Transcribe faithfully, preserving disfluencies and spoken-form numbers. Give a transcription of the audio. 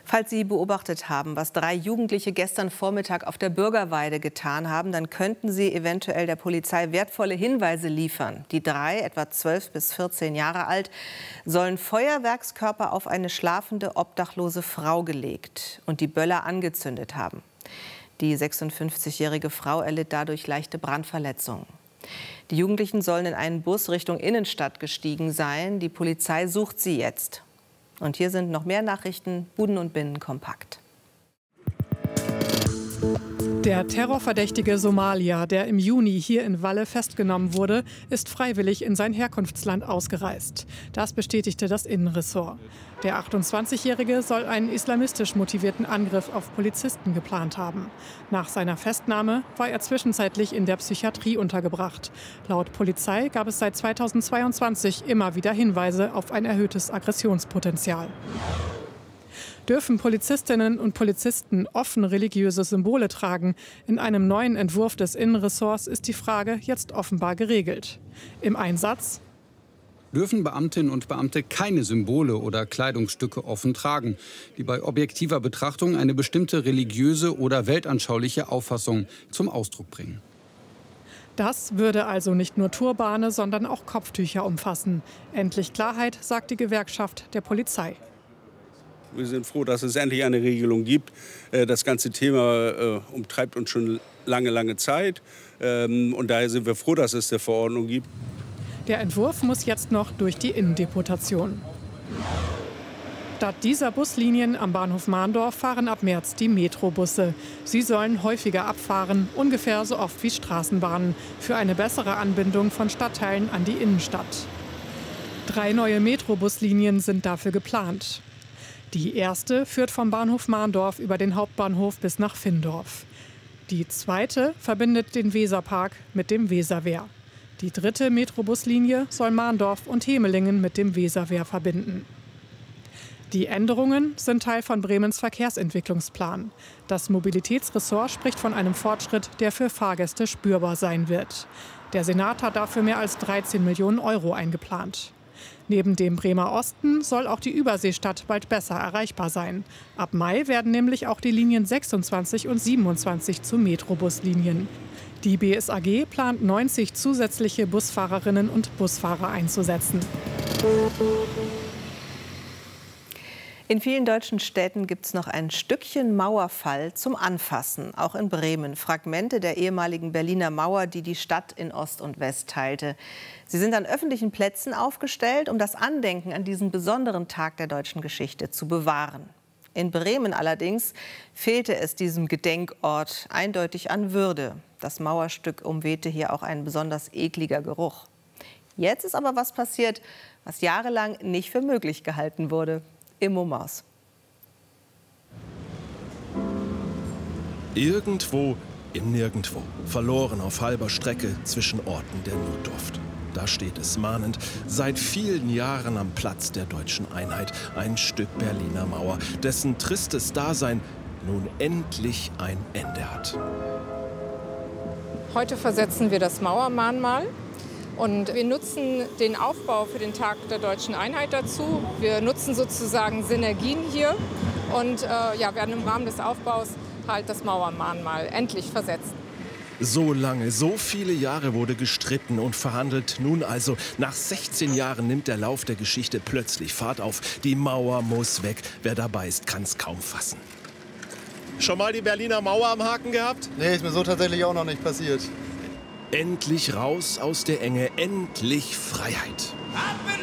Falls Sie beobachtet haben, was drei Jugendliche gestern Vormittag auf der Bürgerweide getan haben, dann könnten sie eventuell der Polizei wertvolle Hinweise liefern. Die drei, etwa zwölf bis vierzehn Jahre alt, sollen Feuerwerkskörper auf eine schlafende, obdachlose Frau gelegt und die Böller angezündet haben. Die sechsundfünfzigjährige Frau erlitt dadurch leichte Brandverletzungen. Die Jugendlichen sollen in einen Bus Richtung Innenstadt gestiegen sein. Die Polizei sucht sie jetzt. Und hier sind noch mehr Nachrichten, Buden und Binnen kompakt. Der terrorverdächtige Somalier, der im Juni hier in Walle festgenommen wurde, ist freiwillig in sein Herkunftsland ausgereist. Das bestätigte das Innenressort. Der achtundzwanzigjährige soll einen islamistisch motivierten Angriff auf Polizisten geplant haben. Nach seiner Festnahme war er zwischenzeitlich in der Psychiatrie untergebracht. Laut Polizei gab es seit zweitausendzweiundzwanzig immer wieder Hinweise auf ein erhöhtes Aggressionspotenzial. Dürfen Polizistinnen und Polizisten offen religiöse Symbole tragen? In einem neuen Entwurf des Innenressorts ist die Frage jetzt offenbar geregelt. Im Einsatz dürfen Beamtinnen und Beamte keine Symbole oder Kleidungsstücke offen tragen, die bei objektiver Betrachtung eine bestimmte religiöse oder weltanschauliche Auffassung zum Ausdruck bringen. Das würde also nicht nur Turbane, sondern auch Kopftücher umfassen. Endlich Klarheit, sagt die Gewerkschaft der Polizei. Wir sind froh, dass es endlich eine Regelung gibt. Das ganze Thema umtreibt uns schon lange, lange Zeit. Und daher sind wir froh, dass es eine Verordnung gibt. Der Entwurf muss jetzt noch durch die Innendeputation. Statt dieser Buslinien am Bahnhof Mahndorf fahren ab März die Metrobusse. Sie sollen häufiger abfahren, ungefähr so oft wie Straßenbahnen, für eine bessere Anbindung von Stadtteilen an die Innenstadt. Drei neue Metrobuslinien sind dafür geplant. Die erste führt vom Bahnhof Mahndorf über den Hauptbahnhof bis nach Findorf. Die zweite verbindet den Weserpark mit dem Weserwehr. Die dritte Metrobuslinie soll Mahndorf und Hemelingen mit dem Weserwehr verbinden. Die Änderungen sind Teil von Bremens Verkehrsentwicklungsplan. Das Mobilitätsressort spricht von einem Fortschritt, der für Fahrgäste spürbar sein wird. Der Senat hat dafür mehr als dreizehn Millionen Euro eingeplant. Neben dem Bremer Osten soll auch die Überseestadt bald besser erreichbar sein. Ab Mai werden nämlich auch die Linien sechsundzwanzig und siebenundzwanzig zu Metrobuslinien. Die B S A G plant neunzig zusätzliche Busfahrerinnen und Busfahrer einzusetzen. In vielen deutschen Städten gibt es noch ein Stückchen Mauerfall zum Anfassen, auch in Bremen. Fragmente der ehemaligen Berliner Mauer, die die Stadt in Ost und West teilte. Sie sind an öffentlichen Plätzen aufgestellt, um das Andenken an diesen besonderen Tag der deutschen Geschichte zu bewahren. In Bremen allerdings fehlte es diesem Gedenkort eindeutig an Würde. Das Mauerstück umwehte hier auch ein besonders ekliger Geruch. Jetzt ist aber was passiert, was jahrelang nicht für möglich gehalten wurde. Immo Maus. Irgendwo im Nirgendwo, verloren auf halber Strecke zwischen Orten der Notdurft. Da steht es mahnend, seit vielen Jahren am Platz der deutschen Einheit, ein Stück Berliner Mauer, dessen tristes Dasein nun endlich ein Ende hat. Heute versetzen wir das Mauermahnmal. Und wir nutzen den Aufbau für den Tag der deutschen Einheit dazu. Wir nutzen sozusagen Synergien hier und äh, ja, werden im Rahmen des Aufbaus halt das Mauermahnmal endlich versetzt. So lange, so viele Jahre wurde gestritten und verhandelt. Nun also, nach sechzehn Jahren nimmt der Lauf der Geschichte plötzlich Fahrt auf. Die Mauer muss weg. Wer dabei ist, kann es kaum fassen. Schon mal die Berliner Mauer am Haken gehabt? Nee, ist mir so tatsächlich auch noch nicht passiert. Endlich raus aus der Enge, endlich Freiheit.